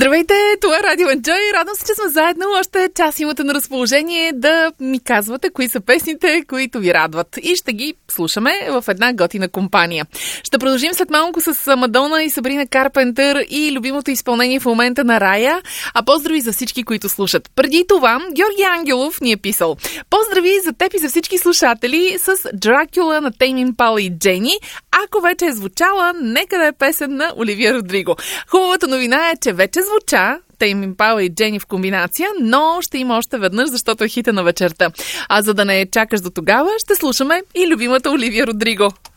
Здравейте, това е Радио Enjoy. Радвам се, че сме заедно. Още час имате на разположение да ми казвате кои са песните, които ви радват. И ще ги слушаме в една готина компания. Ще продължим след малко с Мадона и Сабрина Карпентър и любимото изпълнение в момента на Рая. А поздрави за всички, които слушат. Преди това Георги Ангелов ни е писал: поздрави за теб и за всички слушатели с Дракула на Тейм Импала и Джени. Ако вече е звучала, нека да е песен на Оливия Родриго. Хубавата новина е, че вече звуча Тейм Импала и Джени в комбинация, но ще има още веднъж, защото е хита на вечерта. А за да не чакаш до тогава, ще слушаме и любимата Оливия Родриго.